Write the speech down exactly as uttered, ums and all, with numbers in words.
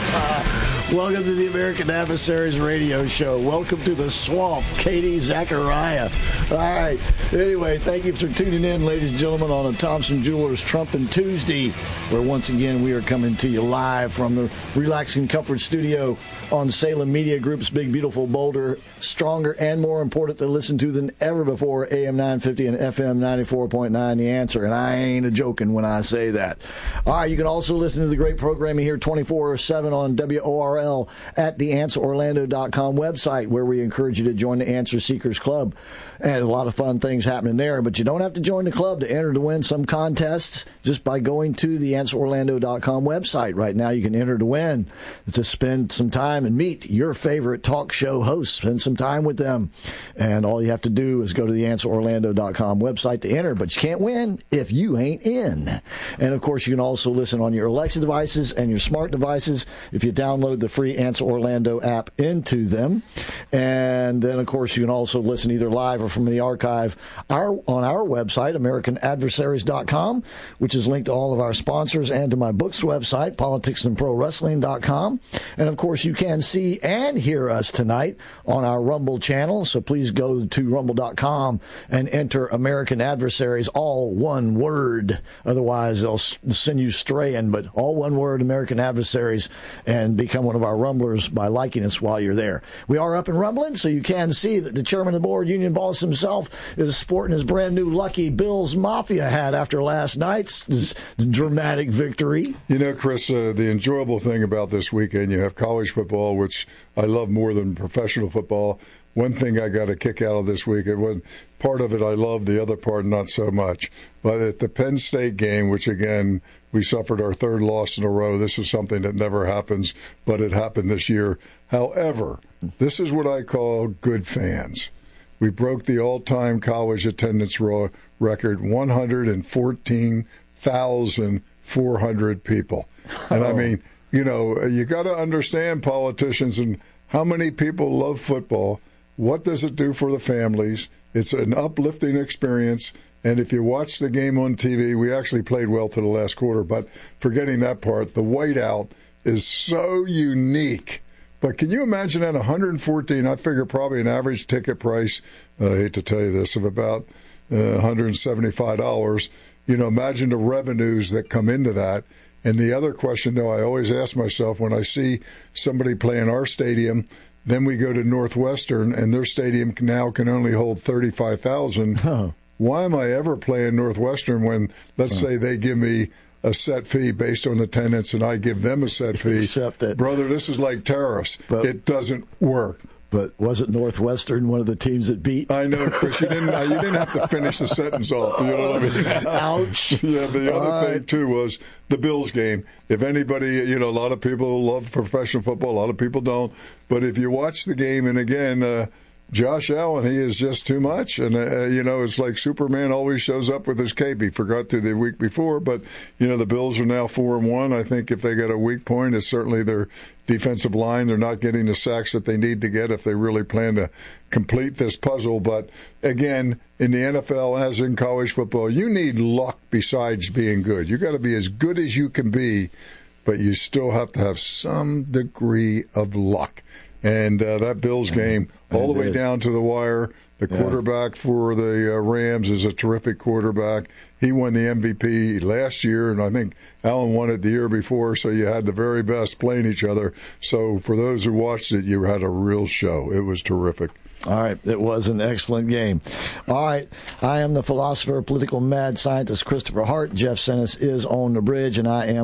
Welcome to the American Adversaries Radio Show. Welcome to the swamp, Katie Zachariah. All right. Anyway, thank you for tuning in, ladies and gentlemen, on the Thompson Jewelers Trumpin' Tuesday, where once again we are coming to you live from the Relaxing Comfort Studio on Salem Media Group's Big Beautiful Boulder. Stronger and more important to listen to than ever before, A M nine fifty and F M ninety-four point nine, The Answer. And I ain't a joking when I say that. All right, you can also listen to the great programming here twenty-four seven on W O R L at the answer orlando dot com website, where we encourage you to join the Answer Seekers Club. And a lot of fun things happening there. But you don't have to join the club to enter to win some contests just by going to the answer orlando dot com website. Right now you can enter to win, to spend some time and meet your favorite talk show hosts. Spend some time with them. And all you have to do is go to the answer orlando dot com website to enter. But you can't win if you ain't in. And, of course, you can also listen on your Alexa devices and your smart devices if you download the free Answer Orlando app into them. And then, of course, you can also listen either live or from the archive our, on our website, american adversaries dot com, which is linked to all of our sponsors, and to my book's website, politics and pro wrestling dot com. And, of course, you can see and hear us tonight on our Rumble channel. So please go to rumble dot com and enter American Adversaries, all one word. Otherwise, they'll send you straying. But all one word, American Adversaries, and become one of our Rumblers by liking us while you're there. We are up and rumbling, so you can see that the chairman of the board, Union Boss himself, is sporting his brand new Lucky Bills Mafia hat after last night's dramatic victory. You know, Chris, uh, the enjoyable thing about this weekend, you have college football, which I love more than professional football. One thing I got a kick out of this week, it was part of it I loved, the other part not so much. But at the Penn State game, which again, we suffered our third loss in a row. This is something that never happens, but it happened this year. However, this is what I call good fans. We broke the all-time college attendance record, one hundred fourteen thousand four hundred people. And I mean, you know, you got to understand politicians and how many people love football. What does it do for the families? It's an uplifting experience. And if you watch the game on T V, we actually played well to the last quarter. But forgetting that part, the whiteout is so unique. But can you imagine at one hundred fourteen, I figure probably an average ticket price, uh, I hate to tell you this, of about uh, one hundred seventy-five dollars. You know, imagine the revenues that come into that. And the other question, though, I always ask myself when I see somebody play in our stadium, then we go to Northwestern, and their stadium now can only hold thirty-five thousand. Oh. Why am I ever playing Northwestern when, let's oh. say, they give me a set fee based on attendance and I give them a set fee? Except that, brother, this is like terrorists. But, it doesn't work. But wasn't Northwestern one of the teams that beat? I know, Chris. You didn't. You didn't have to finish the sentence off. You know what I mean? Ouch. Yeah. The other All thing right. too was the Bills game. If anybody, you know, a lot of people love professional football. A lot of people don't. But if you watch the game, and again, uh, Josh Allen, he is just too much. And, uh, you know, it's like Superman always shows up with his cape. He forgot to the week before. But, you know, the Bills are now four and one. I think if they got a weak point, it's certainly their defensive line. They're not getting the sacks that they need to get if they really plan to complete this puzzle. But, again, in the N F L, as in college football, you need luck besides being good. You got to be as good as you can be, but you still have to have some degree of luck. And uh, that Bills game, all the way down to the wire, the yeah. quarterback for the uh, Rams is a terrific quarterback. He won the M V P last year, and I think Allen won it the year before, so you had the very best playing each other. So for those who watched it, you had a real show. It was terrific. All right. It was an excellent game. All right. I am the philosopher, political mad scientist Christopher Hart. Jeff Sennis is on the bridge, and I am